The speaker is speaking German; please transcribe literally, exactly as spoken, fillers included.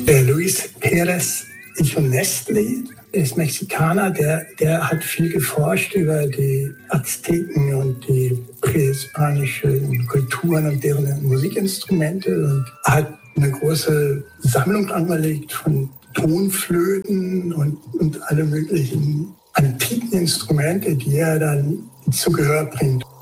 Der Luis Pérez Isonestli ist Mexikaner, der, der hat viel geforscht über die Azteken und die prähispanischen Kulturen und deren Musikinstrumente und hat eine große Sammlung angelegt von Tonflöten und, und alle möglichen antiken Instrumente, die er dann zu Gehör bringt.